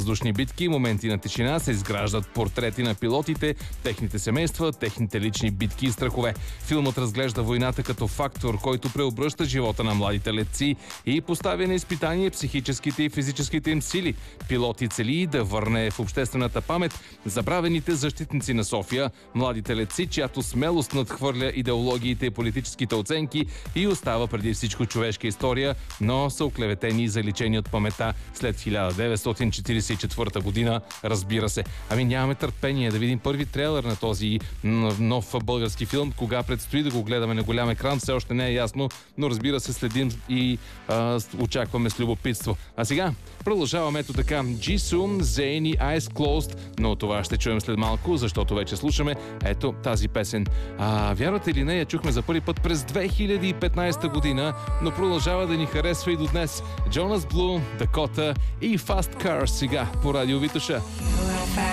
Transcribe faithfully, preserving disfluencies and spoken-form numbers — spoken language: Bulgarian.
въздушни битки, моменти на тишина, се изграждат портрети на пилотите, техните семейства, техните лични битки и страхове. Филмът разглежда войната като фактор, който преобръща живота на младите летци и поставя на изпитание психическите и физическите им сили. Пилоти цели да върне в обществената памет забравените защитници на София, младите летци, чиято смелост надхвърля идеологиите и политическите оценки и остава преди всичко човешка история, но са оклеветени и заличени от памета след хиляда деветстотин четиридесет и четвърта година, разбира се. Ами нямаме търпение да видим първи трейлер на този нов български филм. Кога предстои да го гледаме на голям екран, все още не е ясно, но разбира се, следим и а, очакваме с любопитство. А сега продължаваме ето така. Jisoo, Zayn, Eyes Closed, но това ще чуем след малко, защото вече слушаме ето тази песен. А, вярвате ли не, я чухме за първи път през две хиляди и петнадесета година, но продължава да ни харесва и до днес. Jonas Blue, Dakota и Fast Cars сега по Радио Витоша.